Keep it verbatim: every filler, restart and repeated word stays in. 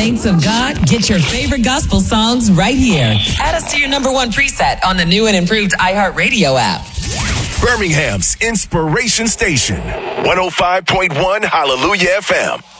saints of God, get your favorite gospel songs right here. Add us to your number one preset on the new and improved iHeartRadio app. Birmingham's Inspiration Station, one oh five point one Hallelujah F M.